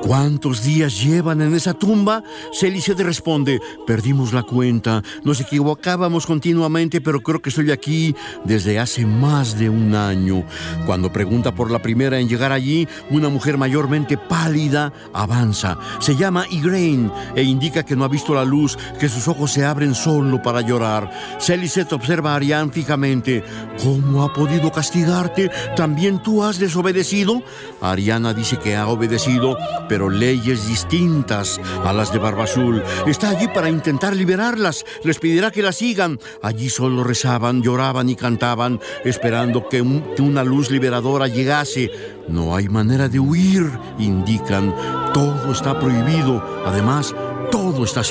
¿Cuántos días llevan en esa tumba? Célice responde: perdimos la cuenta, nos equivocábamos continuamente, pero creo que estoy aquí desde hace más de un año. Cuando pregunta por la primera en llegar allí, una mujer mayormente pálida avanza. Se llama Igraine e indica que no ha visto la luz, que sus ojos se abren solo para llorar. Célice observa a Ariane fijamente. ¿Cómo ha podido castigarte? ¿También tú has desobedecido? Ariana dice que ha obedecido, pero leyes distintas a las de Barba Azul. Está allí para intentar liberarlas. Les pedirá que la sigan. Allí solo rezaban, lloraban y cantaban, esperando que una luz liberadora llegase. No hay manera de huir, indican. Todo está prohibido. Además, todo está